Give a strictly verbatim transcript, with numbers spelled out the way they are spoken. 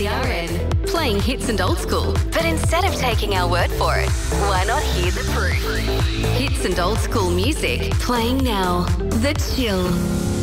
C R N, playing hits and old school. But instead of taking our word for it, why not hear the proof? Hits and old school music, playing now. The Chill.